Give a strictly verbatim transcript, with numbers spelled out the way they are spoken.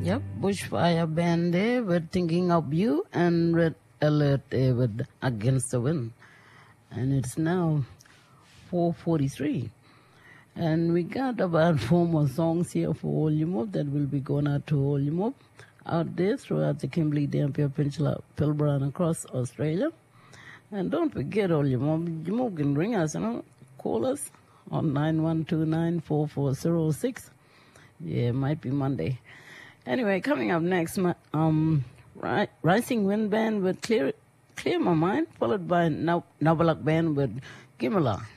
Yep, Bushfire Band there with Thinking of You, and Red Alert there with Against the Wind. And it's now four forty-three. And we got about four more songs here for Olimop that will be going out to Olimop out there throughout the Kimberley, Dampier Peninsula, Pilbara, and across Australia. And don't forget, Olimop, you can ring us, you know, call us on nine one two nine, four four zero six. Yeah, it might be Monday. Anyway, coming up next, my, um, ri- Rising Wind Band with Clear Clear My Mind, followed by Nab- Nabalak Band with Gimala.